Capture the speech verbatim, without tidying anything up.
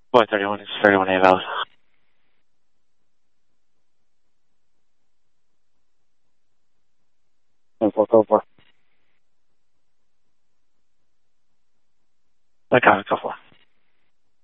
What, thirty-one is thirty-one A valid. ten four, go for. Okay, go for.